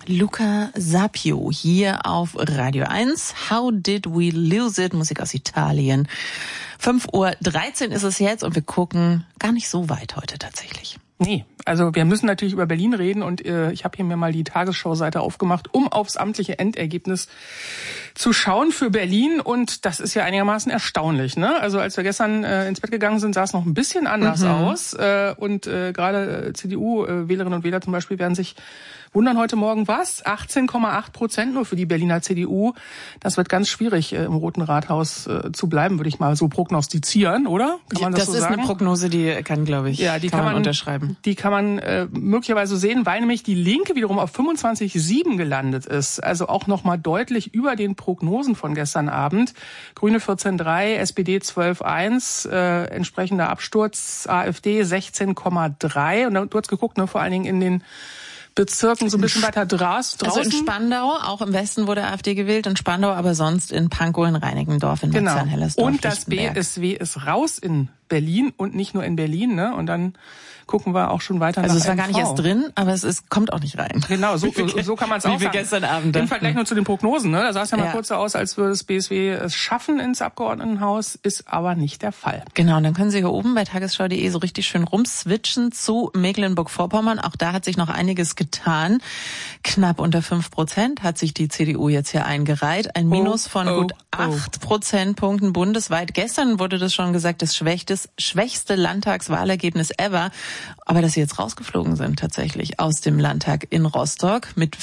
Luca Sapio hier auf Radio 1. How did we lose it? Musik aus Italien. 5:13 Uhr ist es jetzt und wir gucken gar nicht so weit heute tatsächlich. Nee, also wir müssen natürlich über Berlin reden und ich habe hier mir mal die Tagesschau-Seite aufgemacht, um aufs amtliche Endergebnis zu schauen für Berlin, und das ist ja einigermaßen erstaunlich, ne? Also als wir gestern ins Bett gegangen sind, sah es noch ein bisschen anders aus und gerade CDU-Wählerinnen und Wähler zum Beispiel werden sich wundern heute Morgen, was? 18,8% nur für die Berliner CDU. Das wird ganz schwierig, im Roten Rathaus zu bleiben, würde ich mal so prognostizieren, oder? Kann man das so sagen? Das ist eine Prognose, die kann, glaube ich, ja, die kann man unterschreiben. Die kann man möglicherweise sehen, weil nämlich die Linke wiederum auf 25,7 gelandet ist. Also auch nochmal deutlich über den Prognosen von gestern Abend. Grüne 14,3, SPD 12,1, entsprechender Absturz, AfD 16,3. Und du hast geguckt, ne, vor allen Dingen in den Bezirken so ein bisschen weiter draußen. Also in Spandau, auch im Westen wurde AfD gewählt, in Spandau, aber sonst in Pankow, in Reinickendorf, in Marzahn-Hellersdorf. Und das BSW ist raus in Berlin und nicht nur in Berlin, ne? Und dann gucken wir auch schon weiter nach Also es war MV. gar nicht erst drin, aber kommt auch nicht rein. Genau, so kann man es auch sagen. Wie wir gestern Abend im Vergleich nur zu den Prognosen, ne? Da sah es ja mal kurz so aus, als würde das BSW es schaffen ins Abgeordnetenhaus, ist aber nicht der Fall. Genau, und dann können Sie hier oben bei tagesschau.de so richtig schön rumswitchen zu Mecklenburg-Vorpommern. Auch da hat sich noch einiges getan. Knapp unter 5% hat sich die CDU jetzt hier eingereiht. Ein Minus von gut 8 Prozentpunkten bundesweit. Gestern wurde das schon gesagt, das schwächste Landtagswahlergebnis ever. Aber dass sie jetzt rausgeflogen sind tatsächlich aus dem Landtag in Rostock mit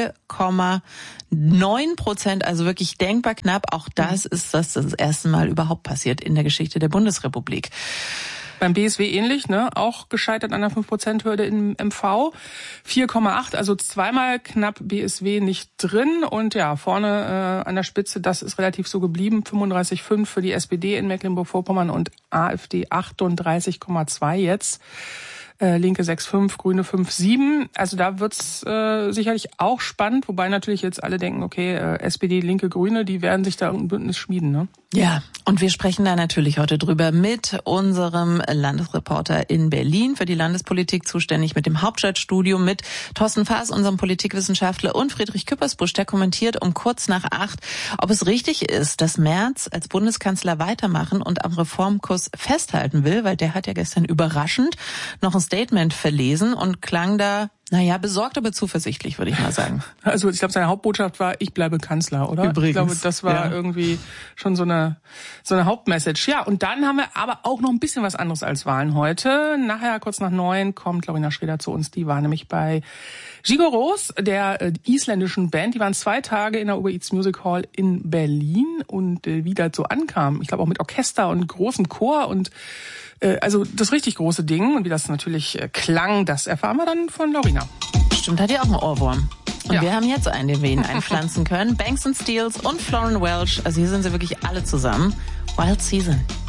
4,9%, also wirklich denkbar knapp. Auch das ist das erste Mal überhaupt passiert in der Geschichte der Bundesrepublik. Beim BSW ähnlich, ne? Auch gescheitert an der 5%-Hürde im MV. 4,8, also zweimal knapp BSW nicht drin. Und ja, vorne an der Spitze, das ist relativ so geblieben. 35,5 für die SPD in Mecklenburg-Vorpommern und AfD 38,2 jetzt. Linke 6,5, Grüne 5,7. Also da wird's sicherlich auch spannend, wobei natürlich jetzt alle denken, okay, SPD, Linke, Grüne, die werden sich da ein Bündnis schmieden, ne? Ja, und wir sprechen da natürlich heute drüber mit unserem Landesreporter in Berlin, für die Landespolitik zuständig, mit dem Hauptstadtstudio, mit Thorsten Faas, unserem Politikwissenschaftler, und Friedrich Küppersbusch, der kommentiert um 7:45, ob es richtig ist, dass Merz als Bundeskanzler weitermachen und am Reformkurs festhalten will, weil der hat ja gestern überraschend noch ein Statement verlesen und klang da, besorgt, aber zuversichtlich, würde ich mal sagen. Also ich glaube, seine Hauptbotschaft war, ich bleibe Kanzler, oder? Übrigens. Ich glaube, das war irgendwie schon so eine Hauptmessage. Ja, und dann haben wir aber auch noch ein bisschen was anderes als Wahlen heute. Nachher, kurz nach 9, kommt Lorena Schreder zu uns. Die war nämlich bei Gigoros, der isländischen Band. Die waren 2 Tage in der Uber Eats Music Hall in Berlin und wie das so ankam. Ich glaube auch mit Orchester und großem Chor und also das richtig große Ding, und wie das natürlich klang, das erfahren wir dann von Lorena. Stimmt, hat ja auch einen Ohrwurm. Und wir haben jetzt einen, den wir Ihnen einpflanzen können. Banks & Steels und Florence Welch, also hier sind sie wirklich alle zusammen. Wild Season.